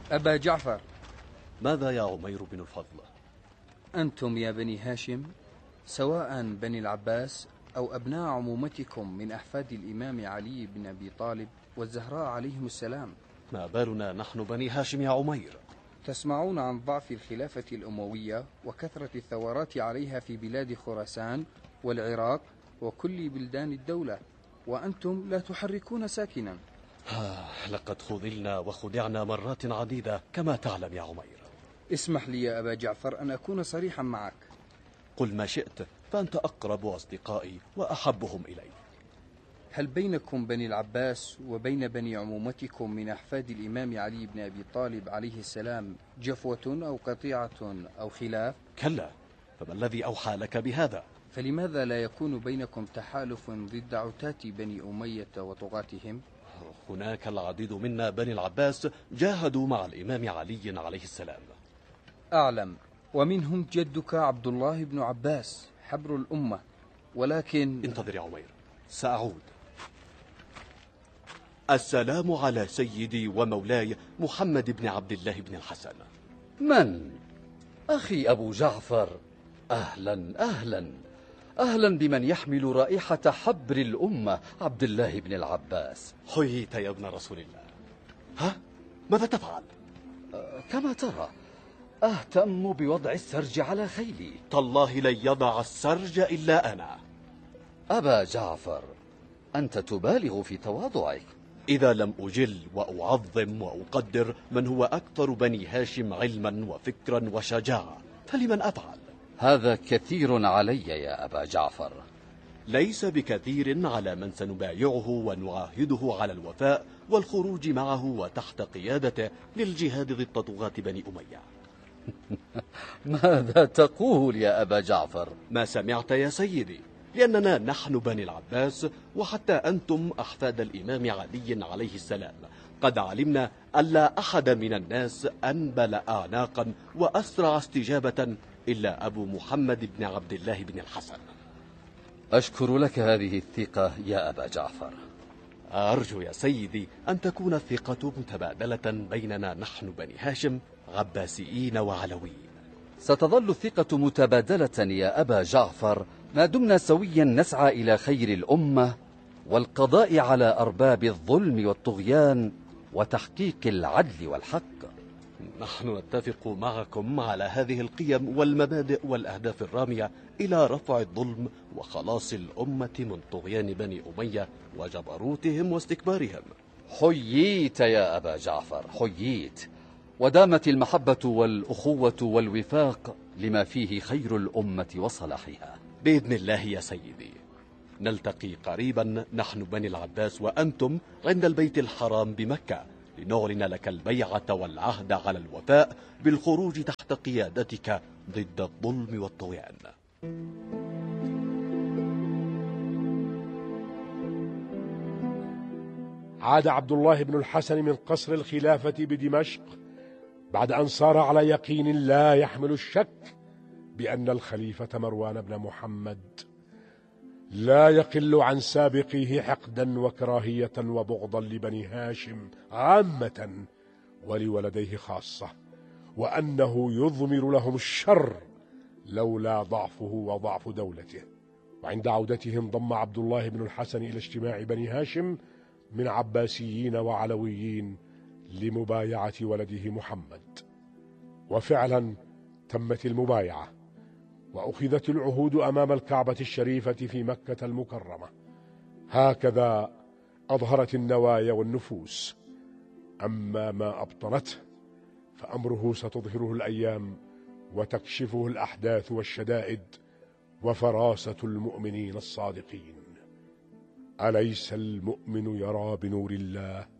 أبا جعفر. ماذا يا عمير بن الفضل؟ أنتم يا بني هاشم، سواء بني العباس أو أبناء عمومتكم من أحفاد الإمام علي بن أبي طالب والزهراء عليهم السلام، ما بالنا نحن بني هاشم يا عمير؟ تسمعون عن ضعف الخلافة الأموية وكثرة الثورات عليها في بلاد خراسان والعراق وكل بلدان الدولة، وأنتم لا تحركون ساكنا. لقد خذلنا وخدعنا مرات عديدة كما تعلم يا عمير. اسمح لي يا أبا جعفر أن أكون صريحا معك. قل ما شئت، فأنت أقرب أصدقائي وأحبهم إلي. هل بينكم بني العباس وبين بني عمومتكم من أحفاد الإمام علي بن أبي طالب عليه السلام جفوة أو قطيعة أو خلاف؟ كلا، فما الذي أوحى لك بهذا؟ فلماذا لا يكون بينكم تحالف ضد عتاة بني أمية وطغاتهم؟ هناك العديد منا بني العباس جاهدوا مع الإمام علي عليه السلام. أعلم، ومنهم جدك عبد الله بن عباس حبر الأمة، ولكن... انتظر يا عمير، سأعود. السلام على سيدي ومولاي محمد بن عبد الله بن الحسن. من؟ أخي أبو جعفر، أهلا أهلا أهلا بمن يحمل رائحة حبر الأمة عبد الله بن العباس. حييت يا ابن رسول الله. ها؟ ماذا تفعل؟ كما ترى أهتم بوضع السرج على خيلي. تالله لن يضع السرج إلا أنا. أبا جعفر، أنت تبالغ في تواضعك. إذا لم أجل وأعظم وأقدر من هو أكثر بني هاشم علما وفكرا وشجاعة، فلمن أفعل؟ هذا كثير علي يا أبا جعفر. ليس بكثير على من سنبايعه ونعاهده على الوفاء والخروج معه وتحت قيادته للجهاد ضد طغاة بني أمية. ماذا تقول يا أبا جعفر؟ ما سمعت يا سيدي، لأننا نحن بني العباس وحتى أنتم أحفاد الإمام علي عليه السلام قد علمنا أن لا أحد من الناس أنبل أعناقا وأسرع استجابة إلا أبو محمد بن عبد الله بن الحسن. أشكر لك هذه الثقة يا أبا جعفر. أرجو يا سيدي أن تكون الثقة متبادلة بيننا نحن بني هاشم عباسيين وعلويين. ستظل الثقة متبادلة يا أبا جعفر ما دمنا سويا نسعى إلى خير الأمة والقضاء على أرباب الظلم والطغيان وتحقيق العدل والحق. نحن نتفق معكم على هذه القيم والمبادئ والأهداف الرامية إلى رفع الظلم وخلاص الأمة من طغيان بني أمية وجبروتهم واستكبارهم. حييت يا أبا جعفر، حييت، ودامت المحبة والأخوة والوفاق لما فيه خير الأمة وصلاحها. بإذن الله يا سيدي. نلتقي قريبا نحن بني العباس وأنتم عند البيت الحرام بمكة لنعلن لك البيعة والعهد على الوفاء بالخروج تحت قيادتك ضد الظلم والطغيان. عاد عبد الله بن الحسن من قصر الخلافة بدمشق بعد أن صار على يقين لا يحمل الشك بأن الخليفة مروان بن محمد لا يقل عن سابقيه حقدا وكراهية وبغضا لبني هاشم عامة ولولديه خاصة، وأنه يضمر لهم الشر لولا ضعفه وضعف دولته. وعند عودتهم ضم عبد الله بن الحسن إلى اجتماع بني هاشم من عباسيين وعلويين لمبايعة ولده محمد. وفعلا تمت المبايعة وأخذت العهود أمام الكعبة الشريفة في مكة المكرمة. هكذا أظهرت النوايا والنفوس. أما ما أبطنته فأمره ستظهره الأيام وتكشفه الأحداث والشدائد وفراسة المؤمنين الصادقين. أليس المؤمن يرى بنور الله؟